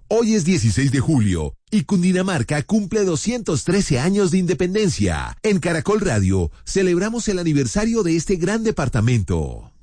Hoy es 16 de julio y Cundinamarca cumple 213 años de independencia. En Caracol Radio celebramos el aniversario de este gran departamento.